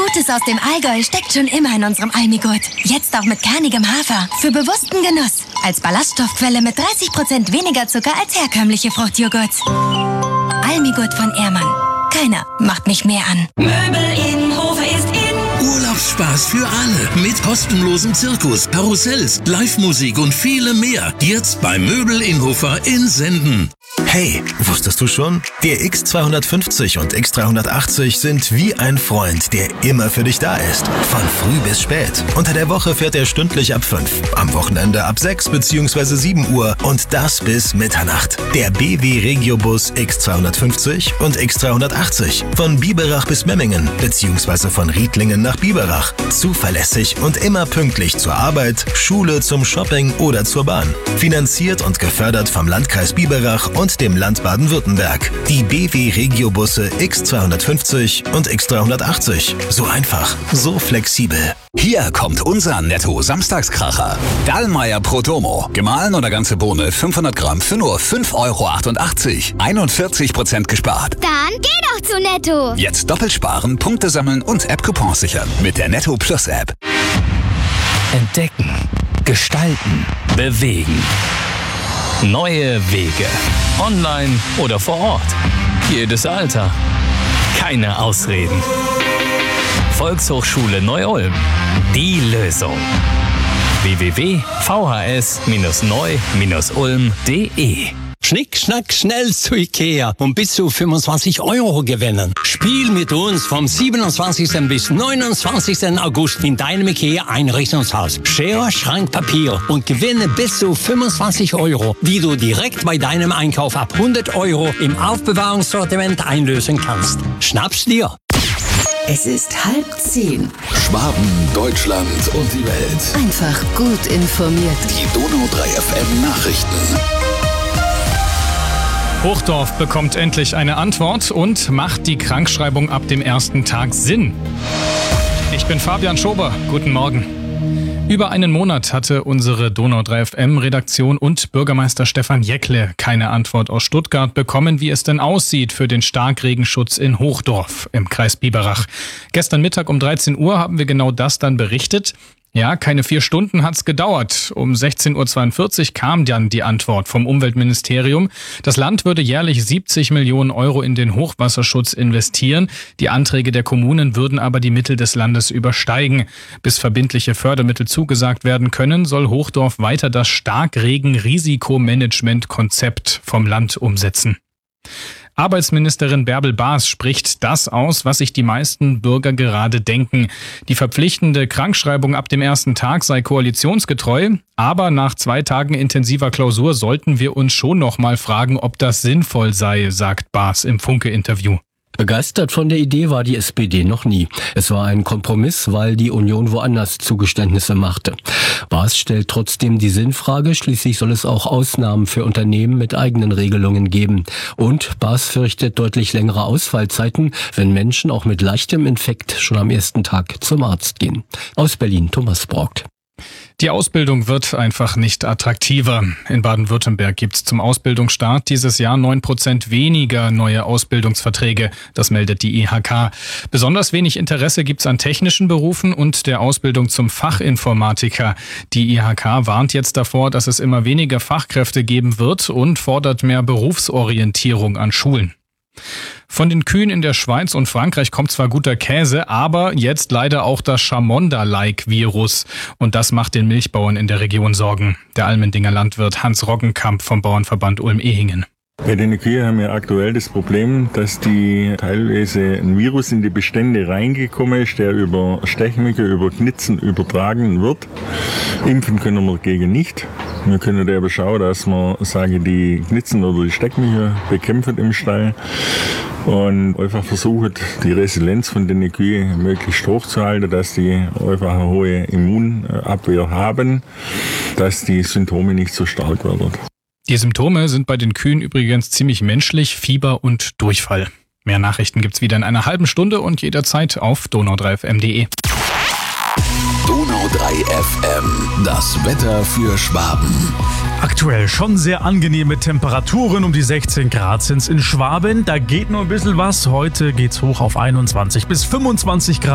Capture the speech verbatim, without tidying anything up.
Gutes aus dem Allgäu steckt schon immer in unserem Almigurt. Jetzt auch mit kernigem Hafer. Für bewussten Genuss. Als Ballaststoffquelle mit dreißig Prozent weniger Zucker als herkömmliche Fruchtjoghurts. Almigurt von Ehrmann. Keiner macht mich mehr an. Möbel in Hofe ist in. Urlaubsspaß für alle. Mit kostenlosem Zirkus, Karussells, Live-Musik und viele mehr. Jetzt bei Möbel in Hofer in Senden. Hey, wusstest du schon? Der X zweihundertfünfzig und X dreihundertachtzig sind wie ein Freund, der immer für dich da ist. Von früh bis spät. Unter der Woche fährt er stündlich ab fünf, am Wochenende ab sechs bzw. sieben Uhr und das bis Mitternacht. Der B W Regiobus X zweihundertfünfzig und X dreihundertachtzig. Von Biberach bis Memmingen bzw. von Riedlingen nach Biberach. Zuverlässig und immer pünktlich zur Arbeit, Schule, zum Shopping oder zur Bahn. Finanziert und gefördert vom Landkreis Biberach und dem Land Baden-Württemberg. Die B W Regiobusse X zweihundertfünfzig und X dreihundertachtzig. So einfach, so flexibel. Hier kommt unser Netto-Samstagskracher. Dallmayr Prodomo. Gemahlen oder ganze Bohne fünfhundert Gramm für nur fünf Euro achtundachtzig. einundvierzig Prozent gespart. Dann geh doch zu Netto. Jetzt doppelt sparen, Punkte sammeln und App-Coupons sichern mit der Netto Plus App. Entdecken, gestalten, bewegen. Neue Wege. Online oder vor Ort. Jedes Alter. Keine Ausreden. Volkshochschule Neu-Ulm. Die Lösung. w w w punkt v h s neu ulm punkt d e Schnick, schnack, schnell zu Ikea und bis zu fünfundzwanzig Euro gewinnen. Spiel mit uns vom siebenundzwanzigsten bis neunundzwanzigsten August in deinem Ikea-Einrichtungshaus. Schere, Schrank, Papier und gewinne bis zu fünfundzwanzig Euro, die du direkt bei deinem Einkauf ab hundert Euro im Aufbewahrungssortiment einlösen kannst. Schnapp's dir! Es ist halb zehn. Schwaben, Deutschland und die Welt. Einfach gut informiert. Die Donau drei F M Nachrichten. Hochdorf bekommt endlich eine Antwort und macht die Krankschreibung ab dem ersten Tag Sinn. Ich bin Fabian Schober. Guten Morgen. Über einen Monat hatte unsere Donau drei F M-Redaktion und Bürgermeister Stefan Jäckle keine Antwort aus Stuttgart bekommen, wie es denn aussieht für den Starkregenschutz in Hochdorf im Kreis Biberach. Gestern Mittag um dreizehn Uhr haben wir genau das dann berichtet. Ja, keine vier Stunden hat's gedauert. Um sechzehn Uhr zweiundvierzig kam dann die Antwort vom Umweltministerium. Das Land würde jährlich siebzig Millionen Euro in den Hochwasserschutz investieren. Die Anträge der Kommunen würden aber die Mittel des Landes übersteigen. Bis verbindliche Fördermittel zugesagt werden können, soll Hochdorf weiter das Starkregen-Risikomanagement-Konzept vom Land umsetzen. Arbeitsministerin Bärbel Baas spricht das aus, was sich die meisten Bürger gerade denken. Die verpflichtende Krankschreibung ab dem ersten Tag sei koalitionsgetreu, aber nach zwei Tagen intensiver Klausur sollten wir uns schon noch mal fragen, ob das sinnvoll sei, sagt Baas im Funke-Interview. Begeistert von der Idee war die S P D noch nie. Es war ein Kompromiss, weil die Union woanders Zugeständnisse machte. Baas stellt trotzdem die Sinnfrage, schließlich soll es auch Ausnahmen für Unternehmen mit eigenen Regelungen geben. Und Baas fürchtet deutlich längere Ausfallzeiten, wenn Menschen auch mit leichtem Infekt schon am ersten Tag zum Arzt gehen. Aus Berlin, Thomas Brockt. Die Ausbildung wird einfach nicht attraktiver. In Baden-Württemberg gibt es zum Ausbildungsstart dieses Jahr neun Prozent weniger neue Ausbildungsverträge. Das meldet die I H K. Besonders wenig Interesse gibt es an technischen Berufen und der Ausbildung zum Fachinformatiker. Die I H K warnt jetzt davor, dass es immer weniger Fachkräfte geben wird und fordert mehr Berufsorientierung an Schulen. Von den Kühen in der Schweiz und Frankreich kommt zwar guter Käse, aber jetzt leider auch das Chamonda-like-Virus. Und das macht den Milchbauern in der Region Sorgen. Der Almendinger Landwirt Hans Roggenkamp vom Bauernverband Ulm-Ehingen. Bei den Kühen haben wir aktuell das Problem, dass die teilweise ein Virus in die Bestände reingekommen ist, der über Stechmücke, über Knitzen übertragen wird. Impfen können wir dagegen nicht. Wir können aber schauen, dass man, sage die Knitzen oder die Stechmücke bekämpfen im Stall und einfach versuchen, die Resilienz von den Kühen möglichst hoch zu halten, dass die einfach eine hohe Immunabwehr haben, dass die Symptome nicht so stark werden. Die Symptome sind bei den Kühen übrigens ziemlich menschlich, Fieber und Durchfall. Mehr Nachrichten gibt's wieder in einer halben Stunde und jederzeit auf donau drei f m punkt d e. Donau drei F M, das Wetter für Schwaben. Aktuell schon sehr angenehme Temperaturen, um die sechzehn Grad sind's in Schwaben. Da geht nur ein bisschen was. Heute geht's hoch auf einundzwanzig bis fünfundzwanzig Grad.